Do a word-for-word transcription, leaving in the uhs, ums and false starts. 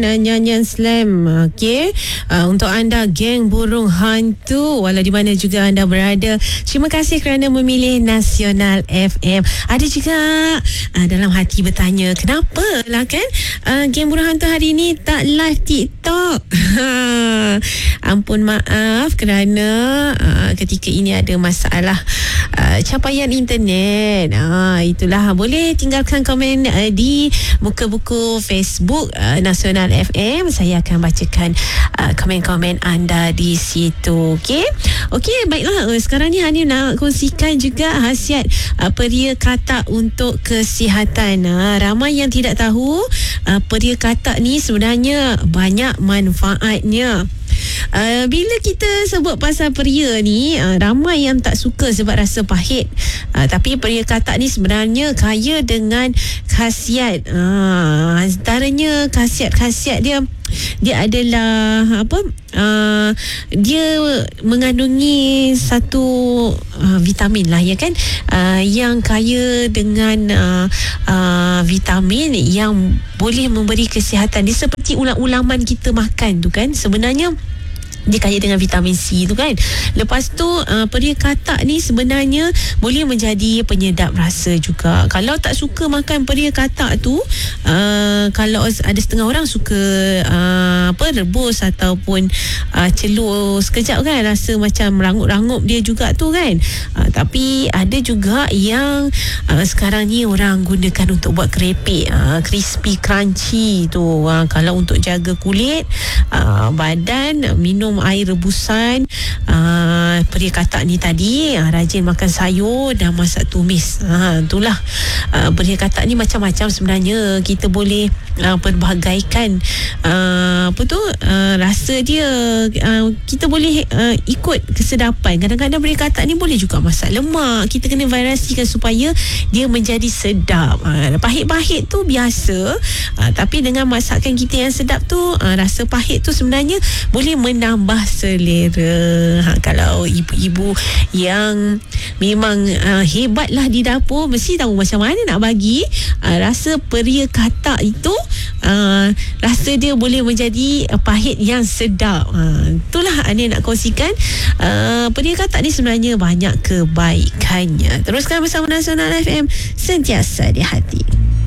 uh, nyanyian slam. Okey, uh, untuk anda geng burung hantu, walau di mana juga anda berada, terima kasih kerana memilih Nasional F M. Ada juga uh, dalam hati bertanya, kenapa lah kan uh, geng burung hantu hari ini tak live TikTok? Ampun maaf kerana uh, ketika ini ada masalah uh, capaian internet. uh, Itulah, boleh tinggalkan komen uh, di muka buku Facebook uh, Nasional F M. Saya akan bacakan uh, komen-komen anda di situ. Okey, okey, baiklah. Uh, sekarang ni Hanif nak kongsikan juga khasiat uh, peria katak untuk kesihatan. Uh, ramai yang tidak tahu uh, peria katak ni sebenarnya banyak manfaatnya. Uh, bila kita sebut pasal peria ni, uh, ramai yang tak suka sebab rasa pahit. Uh, tapi peria katak ni sebenarnya kaya dengan khasiat. Uh, antaranya khasiat-khasiat dia, dia adalah apa? Uh, dia mengandungi satu uh, vitamin lah, ya kan? Uh, yang kaya dengan uh, uh, vitamin yang boleh memberi kesihatan. Dia seperti ulam-ulaman kita makan tu kan, sebenarnya dia kaya dengan vitamin C tu kan. Lepas tu uh, peria katak ni sebenarnya boleh menjadi penyedap rasa juga. Kalau tak suka makan peria katak tu, uh, kalau ada setengah orang suka uh, apa rebus ataupun uh, celur sekejap kan, rasa macam rangup-rangup dia juga tu kan. Uh, tapi ada juga yang uh, sekarang ni orang gunakan untuk buat kerepek, uh, crispy crunchy tu. Uh, kalau untuk jaga kulit, uh, badan, minum air rebusan, uh, peria katak ni tadi, uh, rajin makan sayur dan masak tumis. uh, Itulah, uh, peria katak ni macam-macam sebenarnya. Kita boleh uh, pelbagaikan uh, apa tu uh, rasa dia. uh, Kita boleh uh, ikut kesedapan. Kadang-kadang peria katak ni boleh juga masak lemak. Kita kena variasikan supaya dia menjadi sedap. uh, Pahit-pahit tu biasa, uh, tapi dengan masakan kita yang sedap tu, uh, rasa pahit tu sebenarnya boleh menambah tambah selera. Ha, kalau ibu-ibu yang memang uh, hebat lah di dapur, mesti tahu macam mana nak bagi uh, rasa peria katak itu, uh, rasa dia boleh menjadi uh, pahit yang sedap. uh, Itulah Ani nak kongsikan. uh, Peria katak ni sebenarnya banyak kebaikannya. Teruskan bersama Nasional F M, sentiasa di hati.